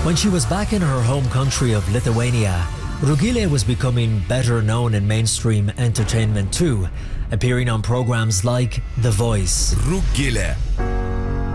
When she was back in her home country of Lithuania, Rugilė was becoming better known in mainstream entertainment too, appearing on programs like The Voice. Rugilė.